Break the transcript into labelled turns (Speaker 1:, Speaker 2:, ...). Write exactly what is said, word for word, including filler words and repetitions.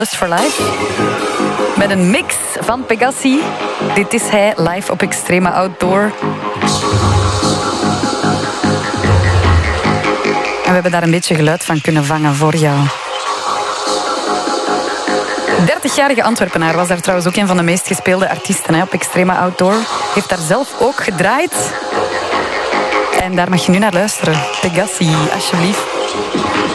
Speaker 1: Just for Life. Met een mix van Pegassi. Dit is hij live op Extrema Outdoor. En we hebben daar een beetje geluid van kunnen vangen voor jou. dertigjarige Antwerpenaar was daar trouwens ook een van de meest gespeelde artiesten hè, op Extrema Outdoor. Heeft daar zelf ook gedraaid. En daar mag je nu naar luisteren. Pegassi, alsjeblieft.